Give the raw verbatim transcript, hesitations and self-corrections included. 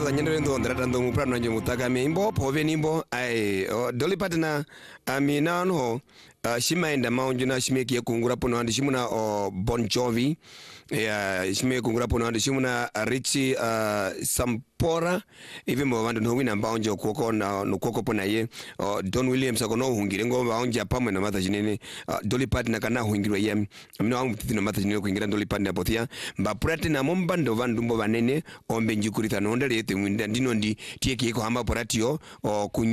za nyendo ndo ndara ndo muprano nje mutaka mimbo pove nimbo ai Dolly Parton amina no shimaenda maunju na shimeki kungura pono andi shimuna Bon Jovi ya shimeki kungura pono andi shimuna Richie Sampora even mo vandu no wina maunju koko na no koko pona ye Don Williams akono hungire ngo maunju pamwe na mata jinene Dolly Parton kana hungirwa ye amino amutino mata jinene kuingira Dolly Parton apothia mba prate na mombando vandu mbo vanene ombe njukurita no ndere te mwinda ndino ndi tieke ko hamba poratio o